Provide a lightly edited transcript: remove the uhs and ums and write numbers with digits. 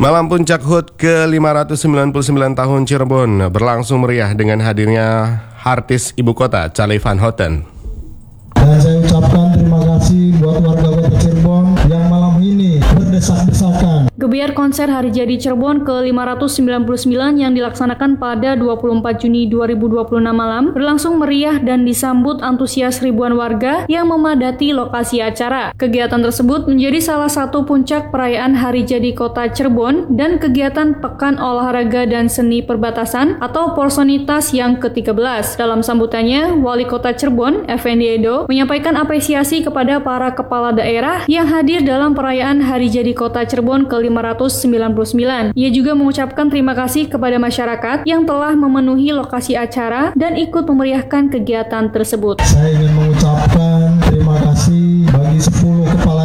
Malam Puncak HUT ke-599 tahun Cirebon berlangsung meriah dengan hadirnya artis ibu kota Charly Van Houten. Dan saya ucapkan terima kasih buat warga kota Cirebon yang malam ini berdesak-desakan. Gebiar konser Hari Jadi Cirebon ke-599 yang dilaksanakan pada 24 Juni 2026 malam berlangsung meriah dan disambut antusias ribuan warga yang memadati lokasi acara. Kegiatan tersebut menjadi salah satu puncak perayaan Hari Jadi Kota Cirebon dan kegiatan Pekan Olahraga dan Seni Perbatasan atau Porsonitas yang ke-13. Dalam sambutannya, Wali Kota Cirebon, Effendi Edo, menyampaikan apresiasi kepada para kepala daerah yang hadir dalam perayaan Hari Jadi Kota Cirebon ke-599. Ia juga mengucapkan terima kasih kepada masyarakat yang telah memenuhi lokasi acara dan ikut memeriahkan kegiatan tersebut. Saya ingin mengucapkan terima kasih bagi 10 kepala